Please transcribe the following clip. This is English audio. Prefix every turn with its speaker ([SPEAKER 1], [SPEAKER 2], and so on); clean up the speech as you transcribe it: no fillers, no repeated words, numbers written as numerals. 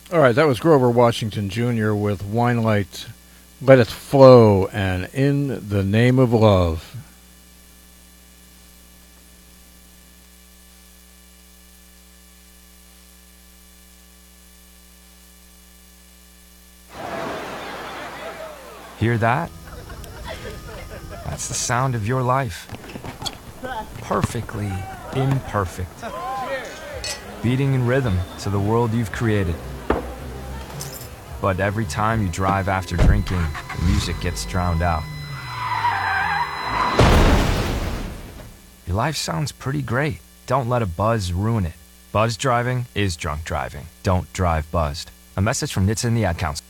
[SPEAKER 1] All right, that was Grover Washington Jr. with Wine Light, Let It Flow, and In the Name of Love.
[SPEAKER 2] Hear that? That's the sound of your life. Perfectly imperfect. Beating in rhythm to the world you've created. But every time you drive after drinking, the music gets drowned out. Your life sounds pretty great. Don't let a buzz ruin it. Buzz driving is drunk driving. Don't drive buzzed. A message from NHTSA and the Ad Council.